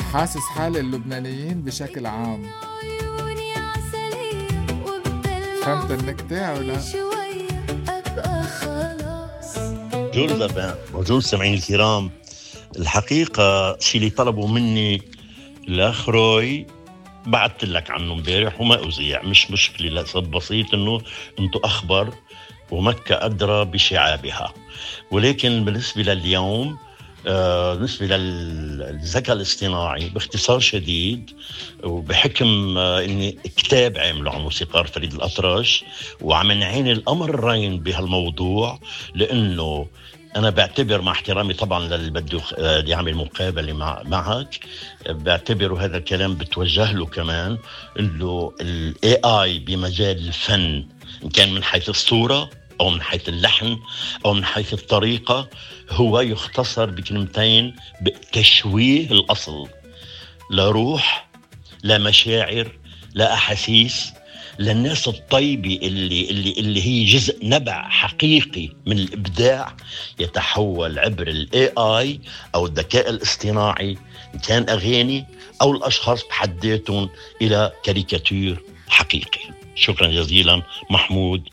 حاسس حال اللبنانيين بشكل عام. فهمت النكتة أو لا؟ جول زبان وجول سمعين الكرام، الحقيقة شي اللي طلبوا مني الأخروي بعثت لك عنه امبارح وما أذيع، مش مشكلة، لسبب بسيط إنه أنتو أخبر ومكة أدرى بشعابها. ولكن بالنسبة لليوم بالنسبة للذكاء الاصطناعي باختصار شديد، وبحكم إني كتاب عامله عن موسيقار فريد الأطرش وعم نعين الأمرين بهالموضوع، لأنه أنا بعتبر مع احترامي طبعا للي بده يعمل مقابلة معك، بعتبر هذا الكلام بتوجه له كمان، إنه ال AI بمجال الفن إن كان من حيث الصورة أو من حيث اللحن أو من حيث الطريقة هو يختصر بكلمتين: بتشويه الأصل، لا روح، لا مشاعر، لا أحاسيس، للناس الطيبة اللي هي جزء نبع حقيقي من الإبداع، يتحول عبر ال AI أو الذكاء الاصطناعي إن كان أغاني أو الأشخاص بحد ذاتهم إلى كاريكاتير حقيقي. شكرا جزيلا محمود